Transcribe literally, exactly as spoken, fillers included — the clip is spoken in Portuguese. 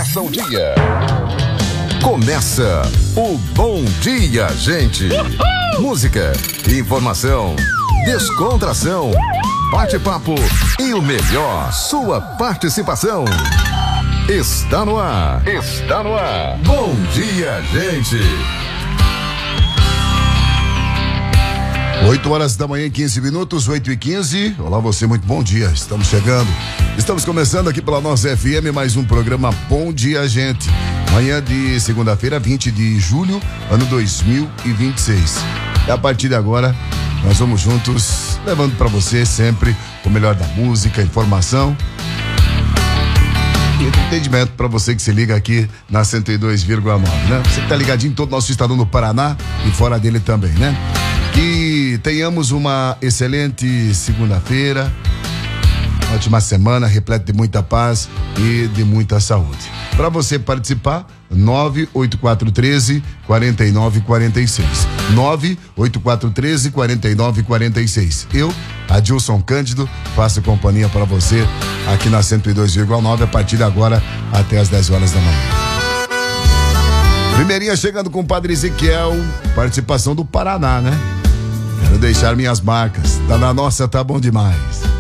começa o dia. Começa o Bom Dia, gente. Uhul! Música, informação, descontração, bate-papo e o melhor, sua participação. Está no ar. Está no ar. Bom Dia, gente. oito horas da manhã, quinze minutos, oito e quinze. Olá, você, muito bom dia. Estamos chegando. Estamos começando aqui pela nossa F M mais um programa Bom Dia, gente. Manhã de segunda-feira, vinte de julho, ano dois mil e vinte e seis. E a partir de agora, nós vamos juntos, levando para você sempre o melhor da música, informação e entendimento para você que se liga aqui na cento e dois vírgula nove, né? Você que tá ligadinho em todo o nosso estado do Paraná e fora dele também, né? Que tenhamos uma excelente segunda-feira, ótima semana, repleta de muita paz e de muita saúde. Para você participar, nove oito quatro um três, quatro nove quatro seis. nove oito quatro um três, quatro nove quatro seis. Eu, Adilson Cândido, faço companhia para você aqui na cento e dois vírgula nove a partir de agora até as dez horas da manhã. Primeirinha chegando com o Padre Ezequiel, participação do Paraná, né? Quero deixar minhas marcas. Tá na nossa, tá bom demais.